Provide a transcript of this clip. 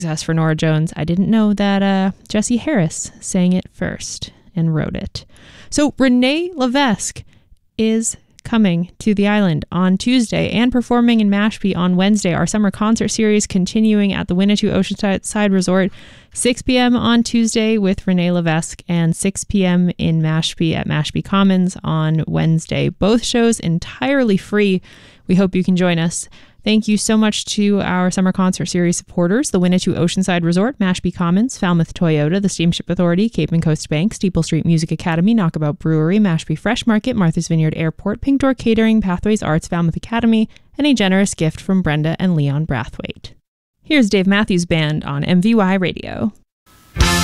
As for Norah Jones, I didn't know that Jesse Harris sang it first and wrote it. So Renee Levesque is coming to the island on Tuesday and performing in Mashpee on Wednesday. Our summer concert series continuing at the Winnetou Oceanside Resort, 6 p.m. on Tuesday with Renee Levesque and 6 p.m. in Mashpee at Mashpee Commons on Wednesday. Both shows entirely free. We hope you can join us. Thank you so much to our summer concert series supporters, the Winnetou Oceanside Resort, Mashpee Commons, Falmouth Toyota, the Steamship Authority, Cape and Coast Bank, Steeple Street Music Academy, Knockabout Brewery, Mashpee Fresh Market, Martha's Vineyard Airport, Pink Door Catering, Pathways Arts, Falmouth Academy, and a generous gift from Brenda and Leon Brathwaite. Here's Dave Matthews Band on MVY Radio.